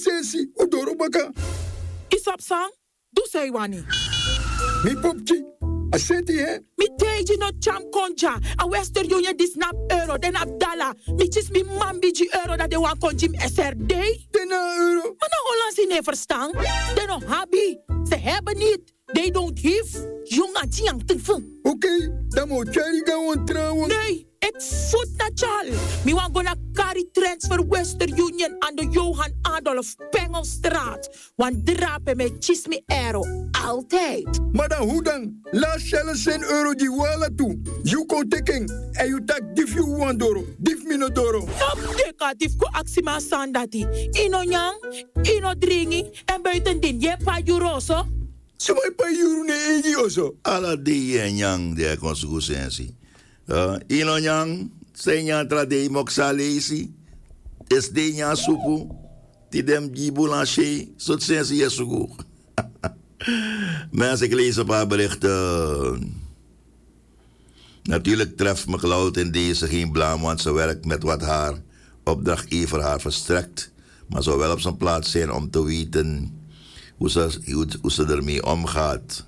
Sensi, udoro baka. Isap sang, do say wani. Mi popchi, asenti he. Mi teji no cham konja. A Western Union dis nap euro, den ap dollar. Mi chis mi mambiji euro dat de wan konjim SRD. Dena euro. Maar nou Hollandse nee verstaan. Den no habi. Ze hebben niet. They don't give. Jonga jiang te veel. Oké, dan moet jij gaan trouwen. Nee, ik voet na chal. Mi wan gonna carry transfer Western Union aan de Johan Adolf Pengelstraat. Want drapen met chismi euro. Altijd. Maar dan hoe dan? Laat zelfs €1 die wala toe. You kon teken. En you tak dif you wan doro. Dif mi no doro. Stop deka dif ko aksima sandati. Ino nyang, ino dringi. En buitendien, je pa juroso. Sumai pa yuru ne egi oso. Ala de nyang de konsukusensi. Ino nyang, senya tra de moksalesi. Es de nya supu. Ti dem jibulanche. Sot sensi yesugu. Mensen, ik lees een paar berichten. Natuurlijk treft McLeod in deze geen blaam, want ze werkt met wat haar opdrachtgever haar verstrekt. Maar zou wel op zijn plaats zijn om te weten hoe ze ermee omgaat.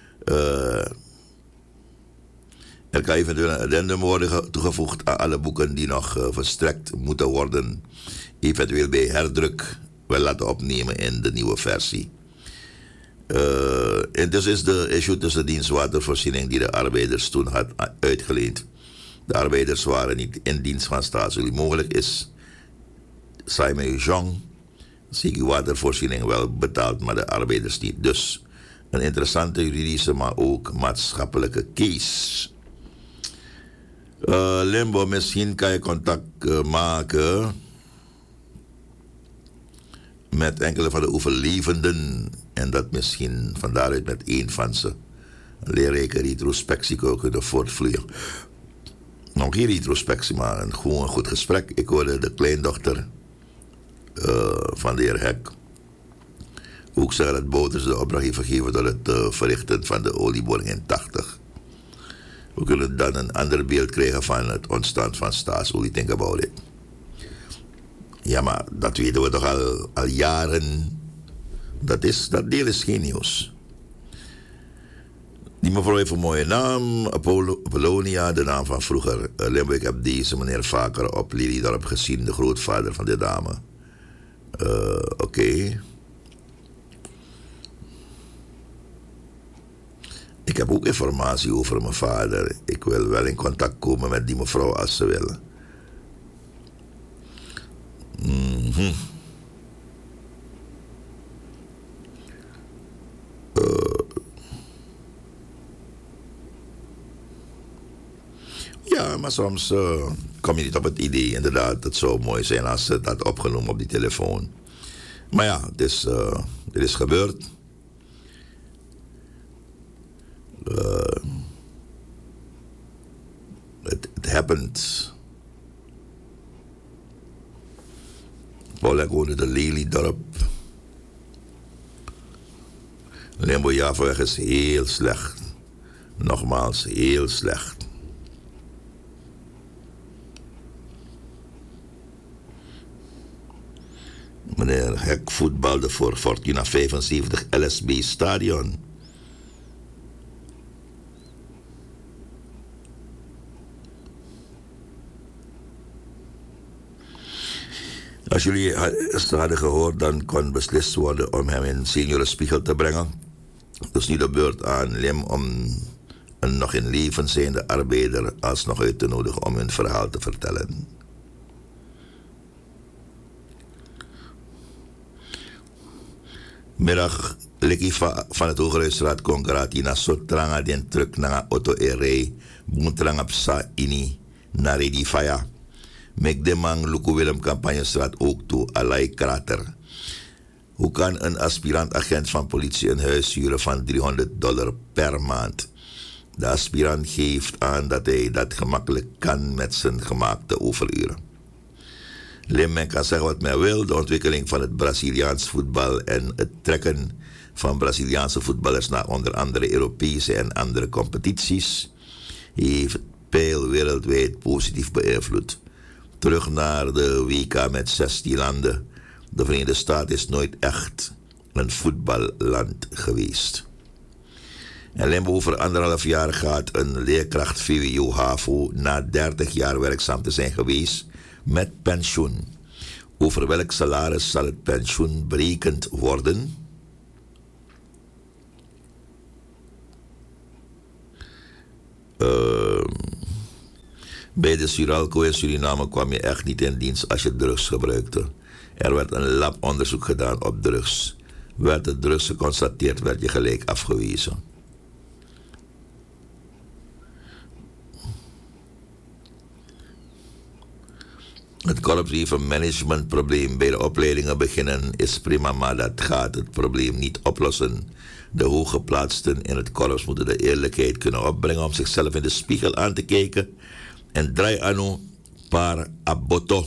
Er kan eventueel een addendum worden toegevoegd aan alle boeken die nog verstrekt moeten worden. Eventueel bij herdruk wel laten opnemen in de nieuwe versie. En dus is de issue tussen dienstwatervoorziening die de arbeiders toen had uitgeleend. De arbeiders waren niet in dienst van staatsolie. Mogelijk is Simon Jong watervoorziening wel betaald, maar de arbeiders niet. Dus een interessante juridische, maar ook maatschappelijke case. Limbo, misschien kan je contact maken met enkele van de overlevenden en dat misschien van daaruit met één van ze een leerrijke retrospectie kunnen voortvloeien. Nog geen retrospectie, maar gewoon een goed gesprek. Ik hoorde de kleindochter van de heer Hek ook zeggen dat Bouters de opdracht heeft gegeven tot het verrichten van de olieboring in 80. We kunnen dan een ander beeld krijgen van het ontstaan van staatsolie. Think about it. Ja, maar dat weten we toch al jaren. Dat deel is geen nieuws. Die mevrouw heeft een mooie naam. Apollonia, de naam van vroeger. Limburg, ik heb deze meneer vaker op Lelydorp gezien. De grootvader van de dame. Oké. Ik heb ook informatie over mijn vader. Ik wil wel in contact komen met die mevrouw als ze wil. Ja, maar soms kom je niet op het idee. Inderdaad, het zou mooi zijn als ze dat opgenomen op die telefoon. Maar ja, het is gebeurd. It happened. Paul woonde de Lelydorp. Limbo-Javanweg is heel slecht. Nogmaals, heel slecht. Meneer Hek voetbalde voor Fortuna 75 LSB Stadion. Als jullie hadden gehoord, dan kon beslist worden om hem in seniorenspiegel te brengen. Dus nu de beurt aan Lim om een nog in leven zijnde arbeider alsnog uit te nodigen om hun verhaal te vertellen. Middag, Likkie van het Hogerhuisraad Konkarati na sotranga den truk na auto erei, boentranga psa ini, na redi faya. Mek de man Luku Willem Campagnestraat ook toe, alai krater. Hoe kan een aspirant-agent van politie een huis huren van $300 per maand? De aspirant geeft aan dat hij dat gemakkelijk kan met zijn gemaakte overuren. Men kan zeggen wat men wil, de ontwikkeling van het Braziliaans voetbal en het trekken van Braziliaanse voetballers naar onder andere Europese en andere competities heeft het peil wereldwijd positief beïnvloed. Terug naar de WK met 16 landen. De Verenigde Staten is nooit echt een voetballand geweest. En Limbo over 1,5 jaar gaat een leerkracht VWO HAVO na 30 jaar werkzaam te zijn geweest met pensioen. Over welk salaris zal het pensioen berekend worden? Bij de Suralco in Suriname kwam je echt niet in dienst als je drugs gebruikte. Er werd een labonderzoek gedaan op drugs. Werd de drugs geconstateerd, werd je gelijk afgewezen. Het korps heeft een managementprobleem bij de opleidingen beginnen is prima, maar dat gaat het probleem niet oplossen. De hooggeplaatsten in het korps moeten de eerlijkheid kunnen opbrengen om zichzelf in de spiegel aan te kijken en draai anu par aboto.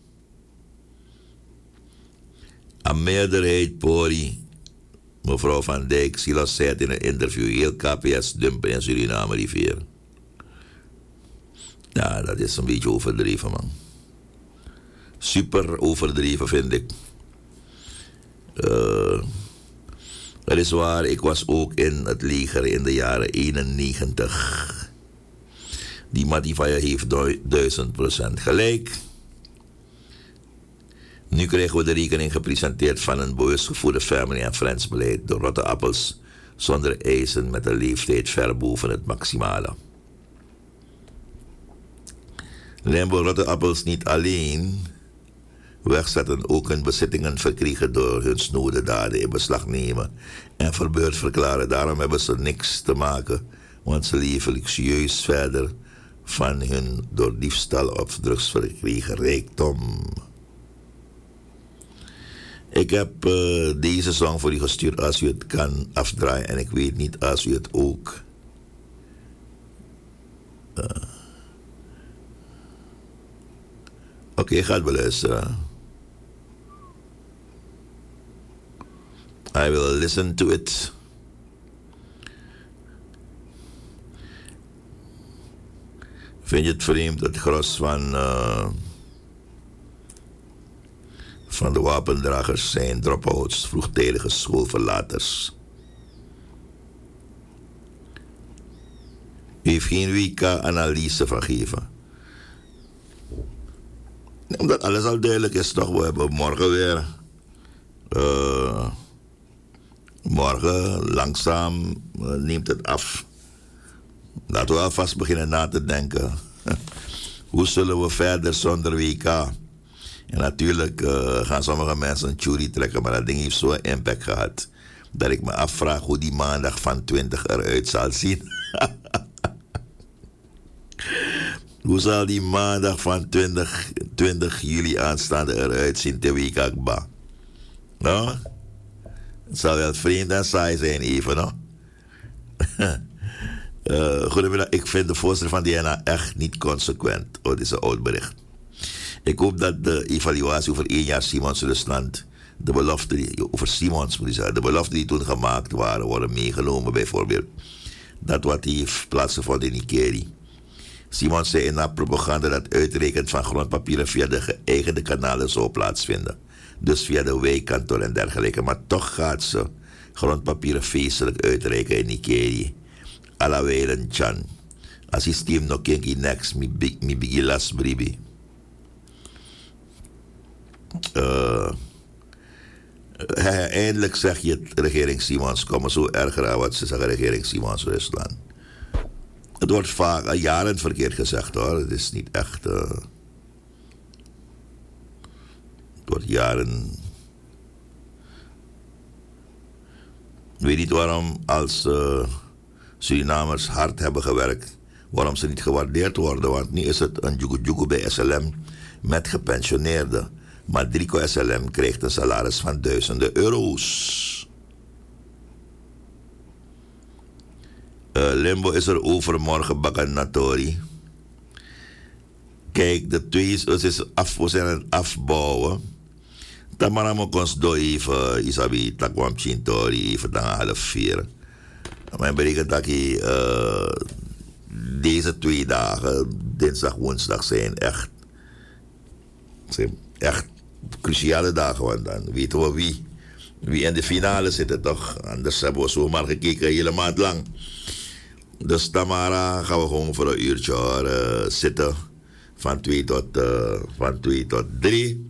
Een meerderheid pori, mevrouw Van Dijk, Silas zei het in een interview, heel KPS dumpen in Suriname rivier. Ja, dat is een beetje overdreven, man. Super overdreven, vind ik. Dat is waar, ik was ook in het leger in de jaren 91. Die Mativaya heeft 1000% gelijk. Nu krijgen we de rekening gepresenteerd van een bewustgevoerde family- en friends beleid door rotte appels zonder eisen met een leeftijd ver boven het maximale. Limbo rotte appels niet alleen wegzetten, ook hun bezittingen verkregen door hun snode daden in beslag nemen en verbeurd verklaren. Daarom hebben ze niks te maken, want ze leven luxueus verder van hun door diefstal of drugs verkregen rijkdom. Ik heb deze song voor u gestuurd als u het kan afdraaien en ik weet niet als u het ook Oké, ga het beluisteren. I will listen to it. Vind je het vreemd dat het gros van de wapendragers zijn dropouts, vroegtijdige schoolverlaters? U heeft geen WK-analyse van gegeven. Omdat alles al duidelijk is, toch? We hebben morgen weer. Morgen langzaam neemt het af. Laten we alvast beginnen na te denken. Hoe zullen we verder zonder WK? En natuurlijk gaan sommige mensen een jury trekken, maar dat ding heeft zo'n impact gehad dat ik me afvraag hoe die maandag van 20 eruit zal zien. Hoe zal die maandag van 20 juli aanstaande eruit zien te Wikakba? Nou? Het zal wel vreemd en saai zijn even, no? Goedemiddag, ik vind de voorzitter van DNA echt niet consequent. Oh, dit is een oud bericht. Ik hoop dat de evaluatie over 1 jaar Simons Rusland, de belofte over Simons, moet ik zeggen, de beloften die toen gemaakt waren, worden meegenomen. Bijvoorbeeld dat wat heeft plaatsgevonden in Nikeri. Simons zei in haar propaganda dat uitrekenen van grondpapieren via de geëigende kanalen zou plaatsvinden. Dus via de wijkkantoor en dergelijke. Maar toch gaat ze grondpapieren feestelijk uitreiken in Nikeri. Alawijlen Chan. Als je steam nog kinky next, mi bigilas bribi. Eindelijk zeg je het, regering Simons. Kom maar zo erger aan wat ze zeggen, regering Simons Rusland. Het wordt vaak al jaren verkeerd gezegd, hoor. Het is niet echt. Het wordt jaren. Ik weet niet waarom als Surinamers hard hebben gewerkt, waarom ze niet gewaardeerd worden. Want nu is het een jugu bij SLM met gepensioneerden. Maar Drico SLM krijgt een salaris van duizenden euro's. Limbo is er overmorgen Bakanatori. Kijk, de twee is af, we zijn aan het afbouwen. Tamaramo kons do even, isabi takwam chintori, even dan 3:30. Mijn berekent dat deze 2 dagen, dinsdag, woensdag, zijn echt cruciale dagen, want dan weten we wie in de finale zit, toch? Anders hebben we zomaar gekeken hele maand lang. Dus Tamara gaan we gewoon voor een uurtje zitten. Van 2 tot 3.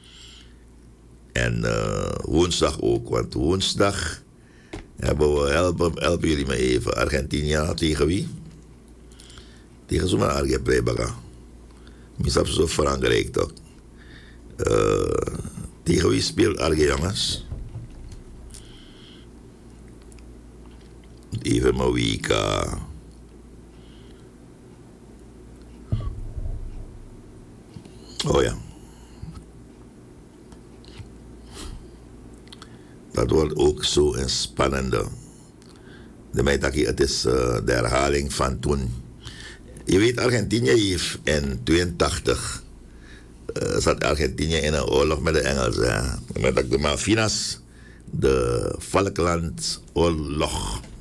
En woensdag ook, want woensdag hebben we, helpen jullie me even, Argentinië tegen wie? Tegen zomaar Argentinië. Misschien is zo Frankrijk toch? Tegen wie speelt Arge jongens? Even mijn week. Oh ja. Dat wordt ook zo een spannende. Het is de herhaling van toen. Je weet, Argentinië heeft in 82 zat Argentinië in een oorlog met de Engelsen. Met de Malvinas, de Falklandoorlog.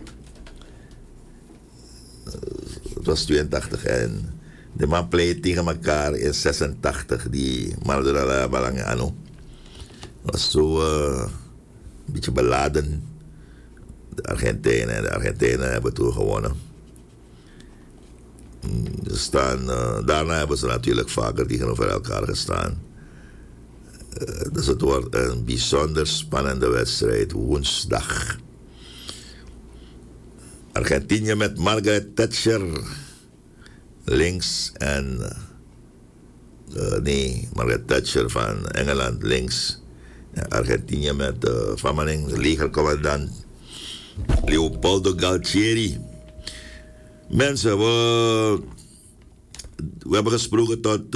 Het was 82 en de man pleit tegen elkaar in 86. Die Maldonado Balange Ano. Was zo een beetje beladen. De Argentijnen hebben toen gewonnen. Daarna hebben ze natuurlijk vaker tegenover elkaar gestaan. Dus het wordt een bijzonder spannende wedstrijd woensdag. Argentinië met Margaret Thatcher links en Margaret Thatcher van Engeland links. Argentinië met Van Manning, legercommandant Leopoldo Galtieri. Mensen, we hebben gesproken tot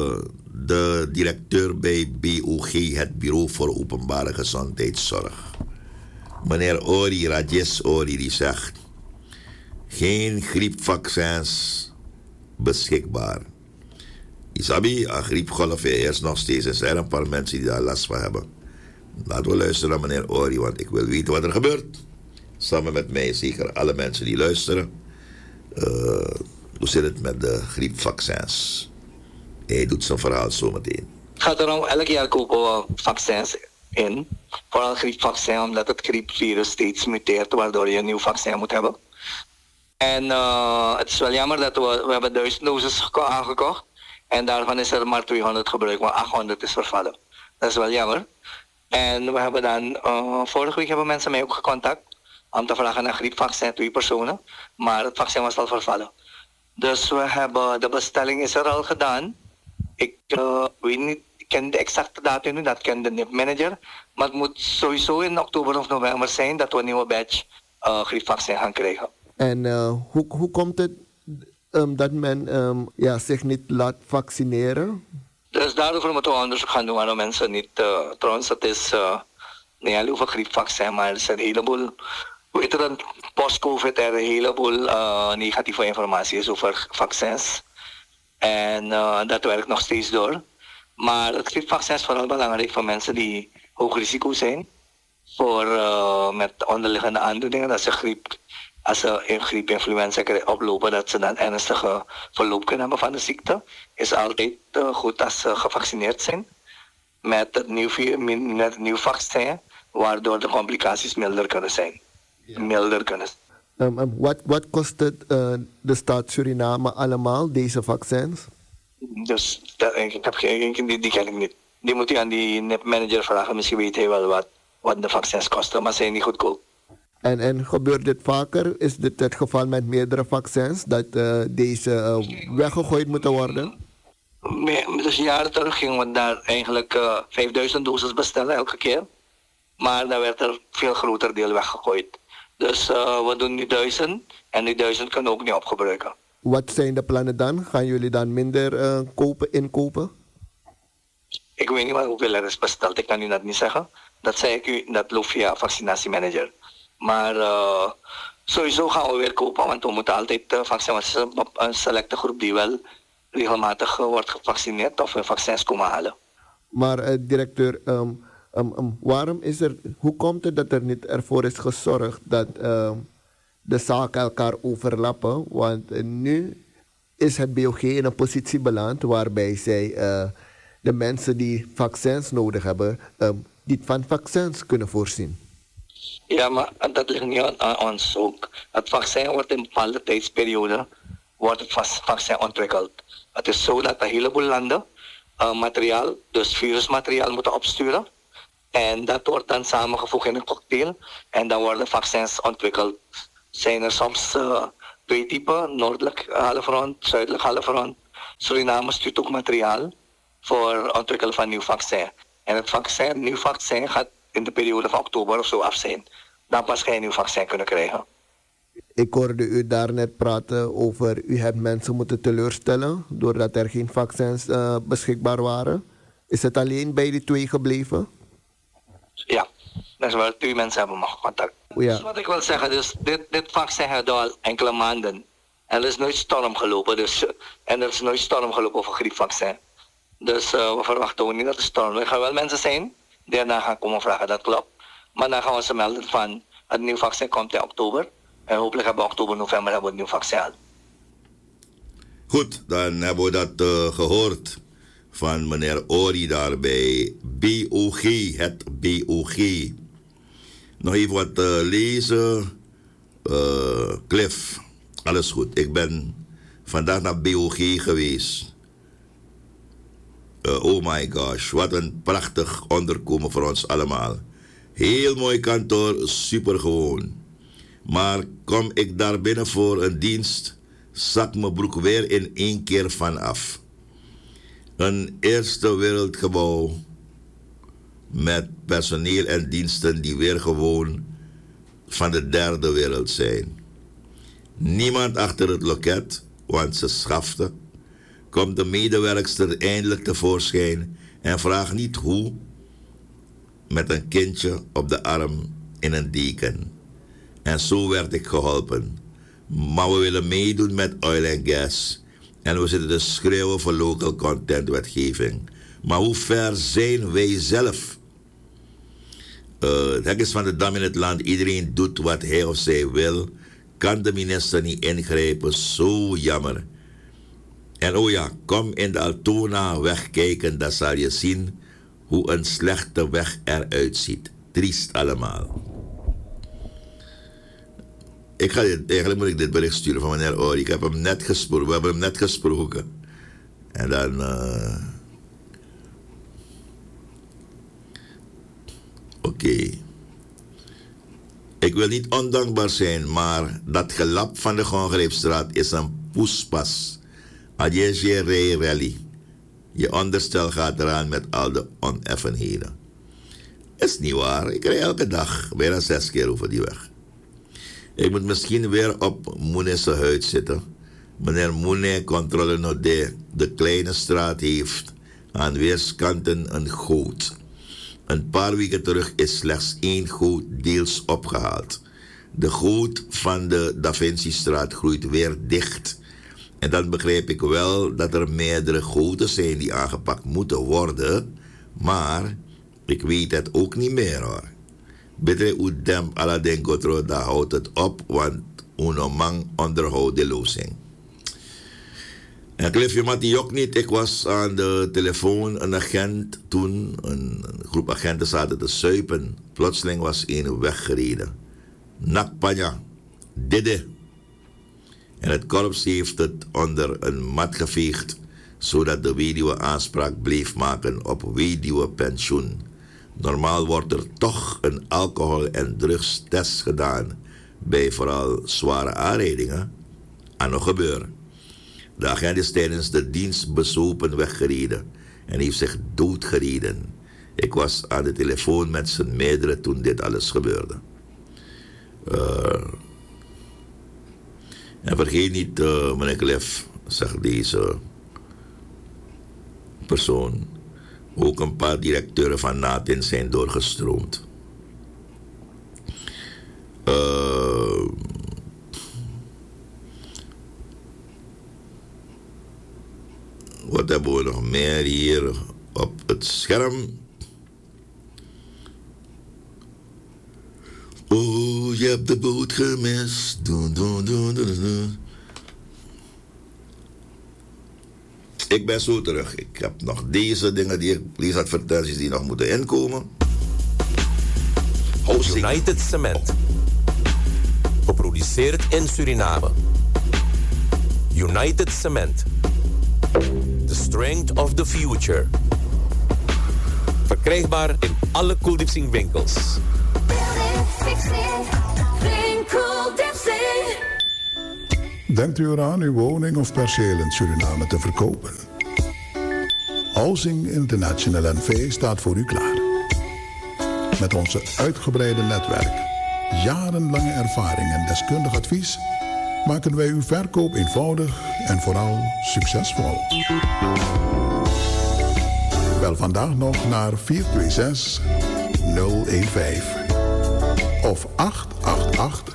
de directeur bij BOG, het Bureau voor Openbare Gezondheidszorg. Meneer Ori, Rajesh Ori, die zegt: geen griepvaccins beschikbaar. Isabi, een griepgolf is nog steeds. Er zijn een paar mensen die daar last van hebben. Laten we luisteren naar meneer Ori, want ik wil weten wat er gebeurt. Samen met mij, zeker alle mensen die luisteren. Hoe zit het met de griepvaccins? Hij doet zijn verhaal zometeen. Het gaat erom, elk jaar kopen we vaccins in. Vooral griepvaccin, omdat het griepvirus steeds muteert, waardoor je een nieuw vaccin moet hebben. En het is wel jammer dat we hebben 1000 doses aangekocht. En daarvan is er maar 200 gebruikt, maar 800 is vervallen. Dat is wel jammer. En we hebben dan, vorige week hebben mensen mij ook gecontact om te vragen naar griepvaccin, 2 personen. Maar het vaccin was al vervallen. Dus we hebben, de bestelling is er al gedaan. Ik weet niet, ik ken de exacte datum nu, dat kent de NIP-manager. Maar het moet sowieso in oktober of november zijn dat we een nieuwe batch griepvaccin gaan krijgen. En hoe komt het dat men zich niet laat vaccineren? Dus daarover moeten we onderzoek gaan doen waarom mensen niet... trouwens, het is niet alleen over griepvaccin, maar er zijn een heleboel... Weet je dan, post-COVID er een heleboel negatieve informatie is over vaccins. En dat werkt nog steeds door. Maar het griepvaccin is vooral belangrijk voor mensen die hoog risico zijn. Voor met onderliggende aandoeningen, als ze een griepinfluenza oplopen, dat ze dan ernstige verloop kunnen hebben van de ziekte. Is altijd goed als ze gevaccineerd zijn met het nieuw vaccin, waardoor de complicaties milder kunnen zijn. Wat kost het de staat Suriname allemaal, deze vaccins? Dus ik heb die ken ik niet. Die moet je aan die NIP-manager vragen. Misschien weet hij wel wat de vaccins kosten, maar ze zijn niet goedkoop. En gebeurt dit vaker? Is dit het geval met meerdere vaccins, dat deze weggegooid moeten worden? Dus jaren terug gingen we daar eigenlijk 5000 doses bestellen elke keer. Maar dan werd er veel groter deel weggegooid. Dus we doen nu 1000 en die 1000 kunnen we ook niet opgebruiken. Wat zijn de plannen dan? Gaan jullie dan minder inkopen? Ik weet niet hoeveel er is besteld, ik kan u dat niet zeggen. Dat zei ik u, dat loopt via vaccinatiemanager. Maar sowieso gaan we weer kopen, want we moeten altijd vaccineren. Een selecte groep die wel regelmatig wordt gevaccineerd of vaccins komen halen. Maar directeur, hoe komt het dat er niet ervoor is gezorgd dat de zaken elkaar overlappen? Want nu is het BOG in een positie beland waarbij zij de mensen die vaccins nodig hebben, niet van vaccins kunnen voorzien? Ja, maar dat ligt niet aan ons ook. Het vaccin wordt in een bepaalde tijdsperiode wordt het vaccin ontwikkeld. Het is zo dat een heleboel landen materiaal, dus virusmateriaal moeten opsturen. En dat wordt dan samengevoegd in een cocktail. En dan worden vaccins ontwikkeld. Zijn er soms 2 typen, noordelijk halfrond, zuidelijk halfrond. Suriname stuurt ook materiaal voor ontwikkelen van nieuw vaccin. En het nieuw vaccin gaat in de periode van oktober of zo af zijn. Dan pas ga je een nieuw vaccin kunnen krijgen. Ik hoorde u daarnet praten over, u hebt mensen moeten teleurstellen doordat er geen vaccins beschikbaar waren. Is het alleen bij die 2 gebleven? Ja, dat is waar 2 mensen hebben nog contact. Ja. Dus wat ik wil zeggen, dus dit vaccin hebben we al enkele maanden. En er is nooit storm gelopen. En er is nooit storm gelopen over griepvaccin. Dus we verwachten ook niet dat er storm is. Er gaan wel mensen zijn die daarna gaan komen vragen, dat klopt. Maar dan gaan we ze melden van het nieuw vaccin komt in oktober. En hopelijk hebben we oktober, november hebben we het nieuw vaccin. Goed, dan hebben we dat gehoord van meneer Ori daar bij BOG, het BOG. Nog even wat lezen. Cliff, alles goed. Ik ben vandaag naar BOG geweest. Oh my gosh, wat een prachtig onderkomen voor ons allemaal. Heel mooi kantoor, super gewoon. Maar kom ik daar binnen voor een dienst, zak mijn broek weer in 1 keer vanaf. Een eerste wereldgebouw met personeel en diensten die weer gewoon van de 3e wereld zijn. Niemand achter het loket, want ze schafte. Komt de medewerkster eindelijk tevoorschijn en vraagt niet hoe, met een kindje op de arm in een deken. En zo werd ik geholpen. Maar we willen meedoen met oil and gas. En we zitten te schreeuwen voor local content wetgeving. Maar hoe ver zijn wij zelf? Het hek is van de dam in het land. Iedereen doet wat hij of zij wil. Kan de minister niet ingrijpen? Zo jammer. En oh ja, kom in de Altona weg kijken. Dan zal je zien hoe een slechte weg eruit ziet. Triest allemaal. Eigenlijk moet ik dit bericht sturen van meneer Ori. Ik heb hem net gesproken. We hebben hem net gesproken. En dan... Oké. Ik wil niet ondankbaar zijn, maar dat gelap van de Gongreepstraat is een poespas. Adjesje rally. Je onderstel gaat eraan met al de oneffenheden. Is niet waar. Ik rij elke dag bijna 6 keer over die weg. Ik moet misschien weer op Moene's huid zitten. Meneer Moene controle nog de kleine straat heeft aan weerskanten een goot. Een paar weken terug is slechts 1 goot deels opgehaald. De goot van de Da Vinci-straat groeit weer dicht. En dan begrijp ik wel dat er meerdere goten zijn die aangepakt moeten worden. Maar ik weet het ook niet meer hoor. Betre u dem ala den gotro, daar houdt het op, want unomang onderhoudt de lozing. En Cliffje Mattie ook niet. Ik was aan de telefoon, een agent toen, een groep agenten zaten te suipen. Plotseling was een weggereden. Nakpanja, didde. En het korps heeft het onder een mat geveegd, zodat de weduwe aanspraak bleef maken op weduwepensioen. Normaal wordt er toch een alcohol- en drugstest gedaan bij vooral zware aanrijdingen. En nog gebeuren. De agent is tijdens de dienst bezopen weggereden en heeft zich doodgereden. Ik was aan de telefoon met zijn meerdere toen dit alles gebeurde. En vergeet niet, meneer Cliff, zegt deze persoon, ook een paar directeuren van NATIN zijn doorgestroomd. Wat hebben we nog meer hier op het scherm? Oh, je hebt de boot gemist. Doen. Ik ben zo terug. Ik heb nog deze dingen die ik lees, advertenties die nog moeten inkomen. Housing. United Cement. Geproduceerd in Suriname. United Cement. The strength of the future. Verkrijgbaar in alle Cool winkels. Denkt u eraan uw woning of perceel in Suriname te verkopen? Housing International NV staat voor u klaar. Met onze uitgebreide netwerk, jarenlange ervaring en deskundig advies maken wij uw verkoop eenvoudig en vooral succesvol. Bel vandaag nog naar 426 015 of 888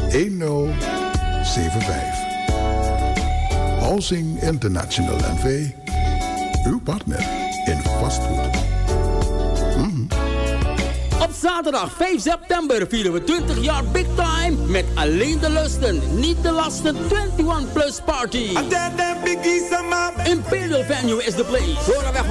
1075. Housing International NV, uw partner in vastgoed. Op zaterdag 5 september vieren we 20 jaar Big Time met alleen de lusten, niet de lasten 21 Plus Party. Imperial Venue is the place.